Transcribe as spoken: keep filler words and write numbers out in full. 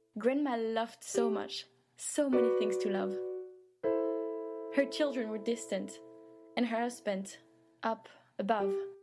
Grandma loved so much, so many things to love. Her children were distant, and her husband up above.